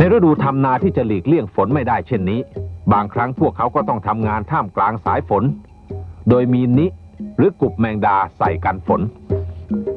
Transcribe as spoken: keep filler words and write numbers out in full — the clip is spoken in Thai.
ฤดูทำนาที่จะหลีกเลี่ยงฝนไม่ได้เช่นนี้บางครั้งพวกเขาก็ต้องทำงานท่ามกลางสายฝนโดยมีนิหรือกุบแมงดาใส่กันฝน